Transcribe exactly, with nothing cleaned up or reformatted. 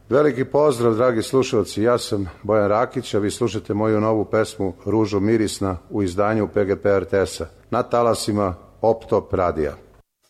Veliki pozdrav, dragi slušalci, ja sam Bojan Rakić, a vi slušate moju novu pesmu Ružo mirisna u izdanju P G P R T S-a na talasima Optop radija.